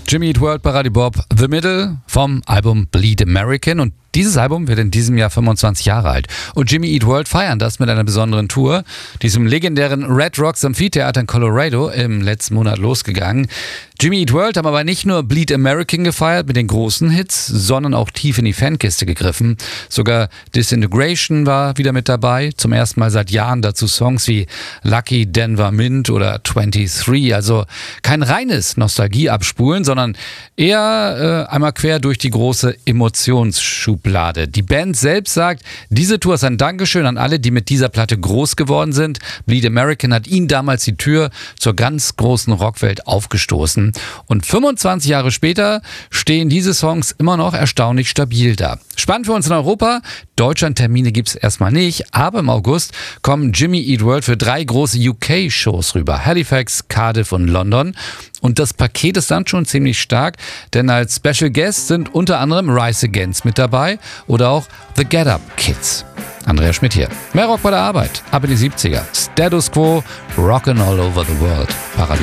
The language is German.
Jimmy Eat World bei Radio Bob, The Middle vom Album Bleed American. Und dieses Album wird in diesem Jahr 25 Jahre alt. Und Jimmy Eat World feiern das mit einer besonderen Tour, die ist im legendären Red Rocks Amphitheater in Colorado im letzten Monat losgegangen. Jimmy Eat World haben aber nicht nur Bleed American gefeiert mit den großen Hits, sondern auch tief in die Fankiste gegriffen. Sogar Disintegration war wieder mit dabei. Zum ersten Mal seit Jahren dazu Songs wie Lucky, Denver Mint oder 23. Also kein reines Nostalgie-Abspulen, sondern eher einmal quer durch die große Emotionsschublade. Die Band selbst sagt, diese Tour ist ein Dankeschön an alle, die mit dieser Platte groß geworden sind. Bleed American hat ihnen damals die Tür zur ganz großen Rockwelt aufgestoßen. Und 25 Jahre später stehen diese Songs immer noch erstaunlich stabil da. Spannend für uns in Europa. Deutschland-Termine gibt es erstmal nicht, aber im August kommen Jimmy Eat World für 3 große UK-Shows rüber. Halifax, Cardiff und London. Und das Paket ist dann schon ziemlich stark, denn als Special Guests sind unter anderem Rise Against mit dabei oder auch The Get Up Kids. Andrea Schmidt hier. Mehr Rock bei der Arbeit. Ab in die 70er. Status Quo, Rockin' All Over the World. Paradies.